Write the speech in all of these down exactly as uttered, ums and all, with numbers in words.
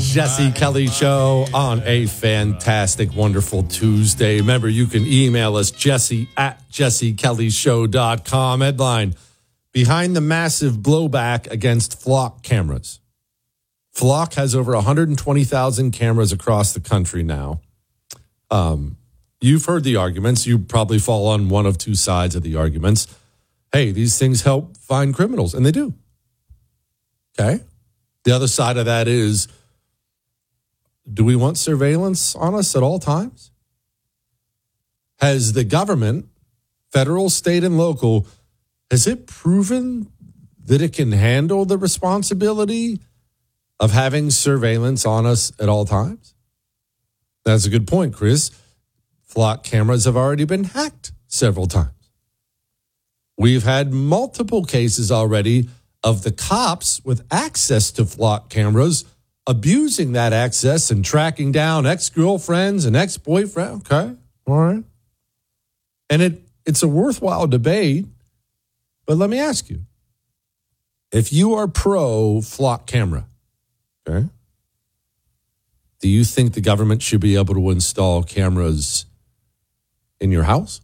Jesse Kelly Show on a fantastic, wonderful Tuesday. Remember, you can email us, Jesse at jesse kelly show dot com. Headline, behind the massive blowback against Flock cameras. Flock has over one hundred twenty thousand cameras across the country now. Um, you've heard the arguments. You probably fall on one of two sides of the arguments. Hey, these things help find criminals, and they do. Okay? The other side of that is, do we want surveillance on us at all times? Has the government, federal, state, and local, has it proven that it can handle the responsibility of having surveillance on us at all times? That's a good point, Chris. Flock cameras have already been hacked several times. We've had multiple cases already of the cops with access to Flock cameras abusing that access and tracking down ex-girlfriends and ex-boyfriends. Okay, all right. And it it's a worthwhile debate, but let me ask you, if you are pro Flock camera, okay, do you think the government should be able to install cameras in your house?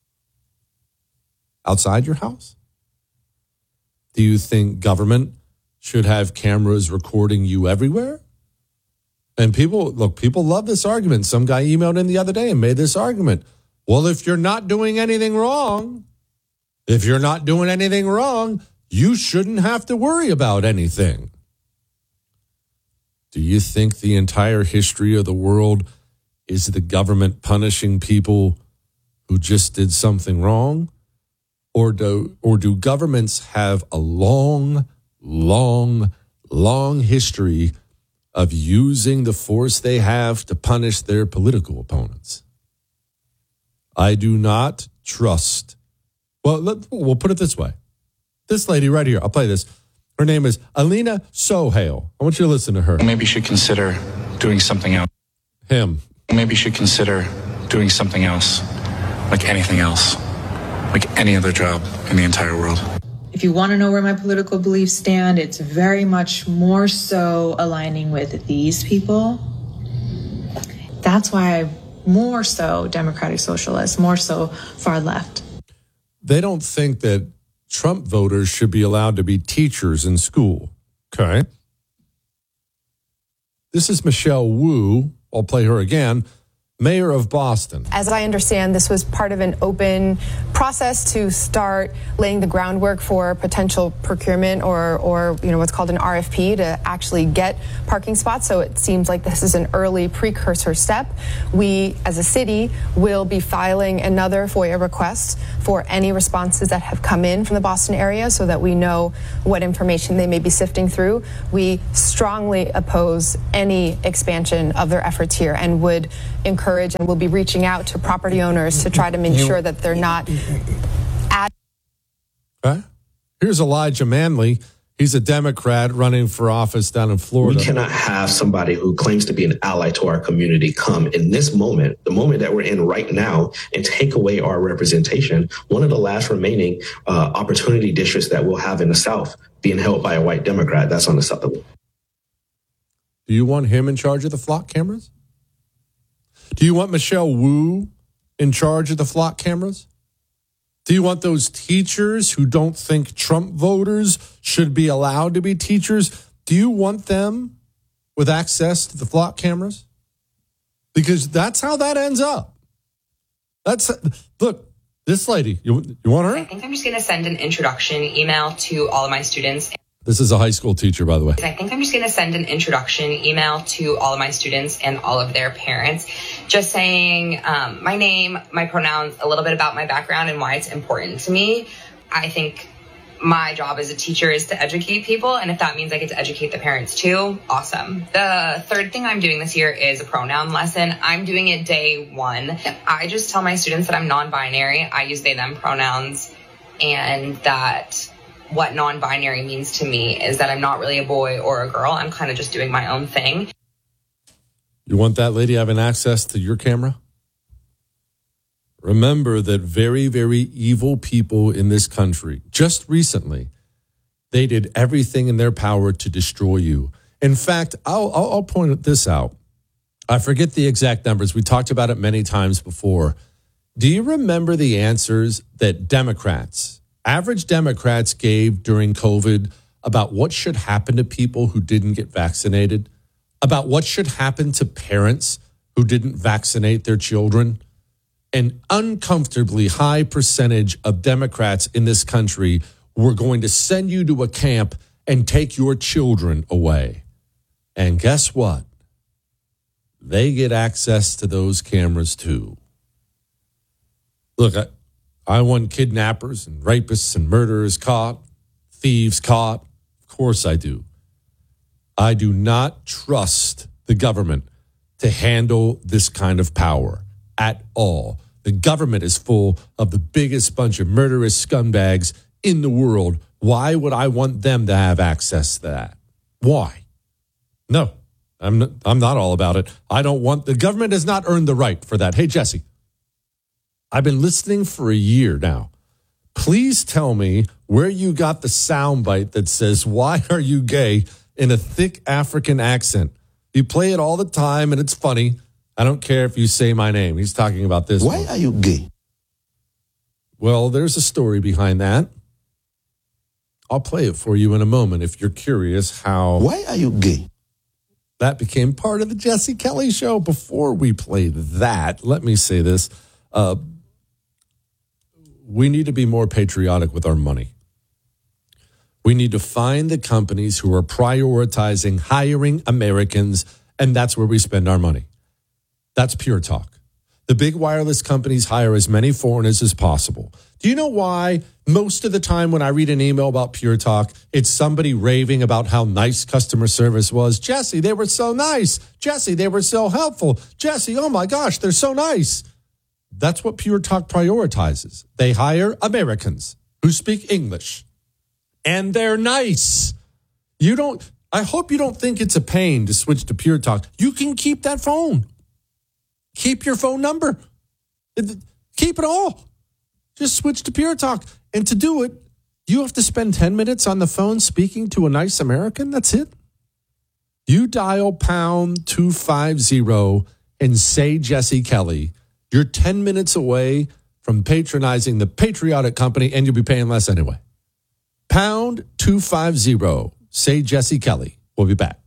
Outside your house? Do you think government should have cameras recording you everywhere? And people, look, people love this argument. Some guy emailed in the other day and made this argument. Well, if you're not doing anything wrong, if you're not doing anything wrong, you shouldn't have to worry about anything. Do you think the entire history of the world is the government punishing people who just did something wrong? Or do, or do governments have a long, long, long history of using the force they have to punish their political opponents? I do not trust. Well, let, we'll put it this way. This lady right here, I'll play this. Her name is Alina Sohail. I want you to listen to her. Maybe you should consider doing something else. Him. Maybe you should consider doing something else, like anything else. Like any other job in the entire world. If you want to know where my political beliefs stand, it's very much more so aligning with these people. That's why I'm more so democratic socialist, more so far left. They don't think that Trump voters should be allowed to be teachers in school. Okay. This is Michelle Wu. I'll play her again. Mayor of Boston. As I understand, this was part of an open process to start laying the groundwork for potential procurement or, or you know, what's called an R F P to actually get parking spots. So it seems like this is an early precursor step. We, as a city, will be filing another FOIA request for any responses that have come in from the Boston area so that we know what information they may be sifting through. We strongly oppose any expansion of their efforts here and would encourage and will be reaching out to property owners to try to make sure that they're not at. Okay. Here's Elijah Manley. He's a Democrat running for office down in Florida. We cannot have somebody who claims to be an ally to our community come in this moment, the moment that we're in right now, and take away our representation. One of the last remaining uh, opportunity districts that we'll have in the South being held by a white Democrat. That's unacceptable. Do you want him in charge of the Flock cameras? Do you want Michelle Wu in charge of the Flock cameras? Do you want those teachers who don't think Trump voters should be allowed to be teachers? Do you want them with access to the Flock cameras? Because that's how that ends up. That's look, this lady, you, you want her? I think I'm just going to send an introduction email to all of my students. This is a high school teacher, by the way. I think I'm just going to send an introduction email to all of my students and all of their parents, just saying um, my name, my pronouns, a little bit about my background and why it's important to me. I think my job as a teacher is to educate people, and if that means I get to educate the parents too, awesome. The third thing I'm doing this year is a pronoun lesson. I'm doing it day one. I just tell my students that I'm non-binary. I use they, them pronouns, and that what non-binary means to me is that I'm not really a boy or a girl. I'm kind of just doing my own thing. You want that lady having access to your camera? Remember that very, very evil people in this country, just recently, they did everything in their power to destroy you. In fact, I'll, I'll, I'll point this out. I forget the exact numbers. We talked about it many times before. Do you remember the answers that Democrats, average Democrats, gave during COVID about what should happen to people who didn't get vaccinated, about what should happen to parents who didn't vaccinate their children? An uncomfortably high percentage of Democrats in this country were going to send you to a camp and take your children away. And guess what? They get access to those cameras too. Look, I, I want kidnappers and rapists and murderers caught, thieves caught. Of course I do. I do not trust the government to handle this kind of power at all. The government is full of the biggest bunch of murderous scumbags in the world. Why would I want them to have access to that? Why? No, I'm not, I'm not all about it. I don't want, the government has not earned the right for that. Hey, Jesse, I've been listening for a year now. Please tell me where you got the soundbite that says, "Why are you gay?" in a thick African accent. You play it all the time and it's funny. I don't care if you say my name. He's talking about this. Why one. Are you gay? Well, there's a story behind that. I'll play it for you in a moment if you're curious how. Why are you gay? That became part of the Jesse Kelly Show. Before we play that, let me say this. Uh, we need to be more patriotic with our money. We need to find the companies who are prioritizing hiring Americans, and that's where we spend our money. That's Pure Talk. The big wireless companies hire as many foreigners as possible. Do you know why most of the time when I read an email about Pure Talk, it's somebody raving about how nice customer service was? Jesse, they were so nice. Jesse, they were so helpful. Jesse, oh my gosh, they're so nice. That's what Pure Talk prioritizes. They hire Americans who speak English, and they're nice. You don't, I hope you don't think it's a pain to switch to Pure Talk. You can keep that phone. Keep your phone number. Keep it all. Just switch to Pure Talk. And to do it, you have to spend ten minutes on the phone speaking to a nice American. That's it. You dial pound two fifty and say Jesse Kelly. You're ten minutes away from patronizing the patriotic company, and you'll be paying less anyway. Pound two fifty. Say Jesse Kelly. We'll be back.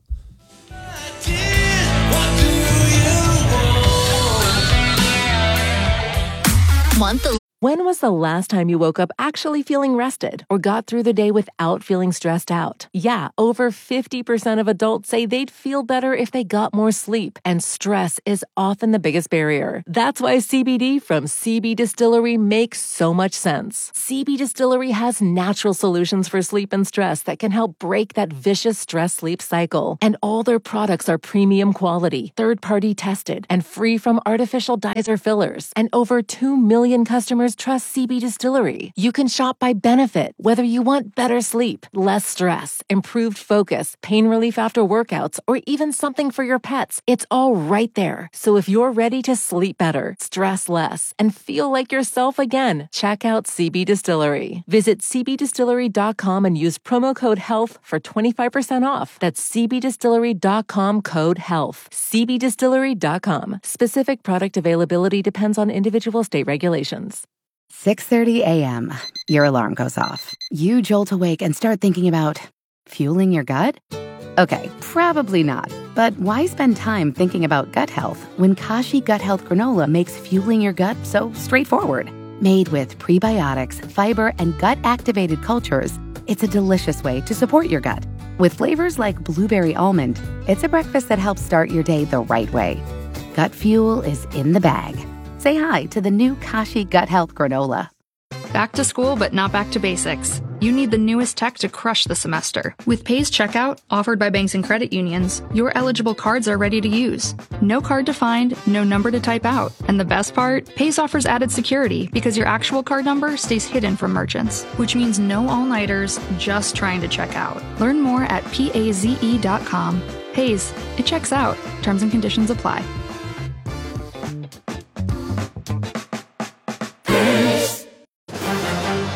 Want the- when was the last time you woke up actually feeling rested or got through the day without feeling stressed out? Yeah, over fifty percent of adults say they'd feel better if they got more sleep, and stress is often the biggest barrier. That's why C B D from C B Distillery makes so much sense. C B Distillery has natural solutions for sleep and stress that can help break that vicious stress-sleep cycle. And all their products are premium quality, third-party tested, and free from artificial dyes or fillers. And over two million customers trust C B Distillery. You can shop by benefit, whether you want better sleep, less stress, improved focus, pain relief after workouts, or even something for your pets. It's all right there. So if you're ready to sleep better, stress less, and feel like yourself again, check out C B Distillery. Visit c b distillery dot com and use promo code HEALTH for twenty-five percent off. That's c b distillery dot com code HEALTH. c b distillery dot com. Specific product availability depends on individual state regulations. six thirty a.m. Your alarm goes off. You jolt awake and start thinking about fueling your gut? Okay, probably not. But why spend time thinking about gut health when Kashi Gut Health Granola makes fueling your gut so straightforward? Made with prebiotics, fiber, and gut-activated cultures, it's a delicious way to support your gut. With flavors like blueberry almond, it's a breakfast that helps start your day the right way. Gut fuel is in the bag. Say hi to the new Kashi Gut Health Granola. Back to school, but not back to basics. You need the newest tech to crush the semester. With Pays Checkout, offered by banks and credit unions, your eligible cards are ready to use. No card to find, no number to type out. And the best part? Pays offers added security because your actual card number stays hidden from merchants, which means no all-nighters, just trying to check out. Learn more at paze dot com. Pays, it checks out. Terms and conditions apply.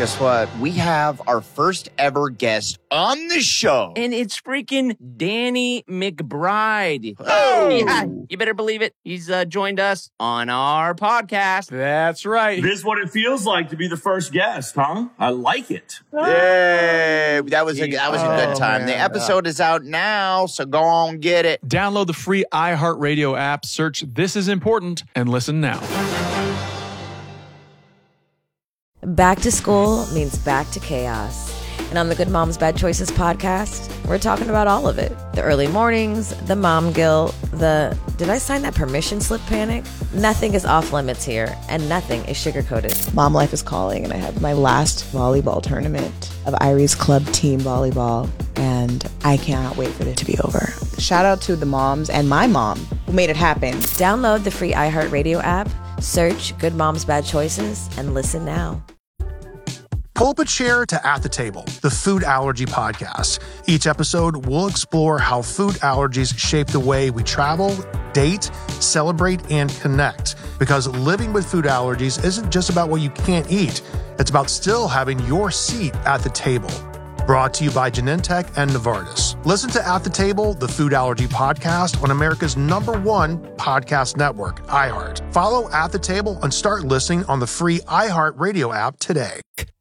Guess what? We have our first ever guest on the show. And it's freaking Danny McBride. Oh! Yeah, you better believe it. He's uh, joined us on our podcast. That's right. This is what it feels like to be the first guest, huh? I like it. Yay! That was a, that was a good Oh, time. man. The episode is out now, so go on get it. Download the free iHeartRadio app, search This Is Important, and listen now. Back to school means back to chaos. And on the Good Moms Bad Choices podcast, we're talking about all of it. The early mornings, the mom guilt, the did I sign that permission slip panic? Nothing is off limits here, and nothing is sugar-coated. Mom life is calling, and I have my last volleyball tournament of Irie's club team volleyball, and I cannot wait for it to be over. Shout out to the moms and my mom who made it happen. Download the free iHeartRadio app, search Good Moms Bad Choices, and listen now. Pull up a chair to At the Table, the food allergy podcast. Each episode, we'll explore how food allergies shape the way we travel, date, celebrate, and connect. Because living with food allergies isn't just about what you can't eat. It's about still having your seat at the table. Brought to you by Genentech and Novartis. Listen to At the Table, the food allergy podcast on America's number one podcast network, iHeart. Follow At the Table and start listening on the free iHeart Radio app today.